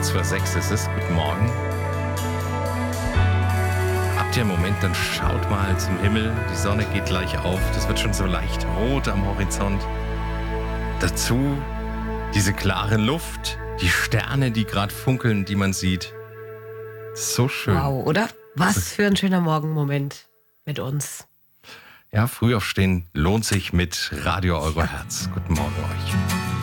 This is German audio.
6 ist es. Guten Morgen. Habt ihr einen Moment, dann schaut mal zum Himmel. Die Sonne geht gleich auf. Das wird schon so leicht rot am Horizont. Dazu diese klare Luft, die Sterne, die gerade funkeln, die man sieht. So schön. Wow, oder? Was für ein schöner Morgenmoment mit uns. Ja, früh aufstehen lohnt sich mit Radio Euro Herz. Guten Morgen euch.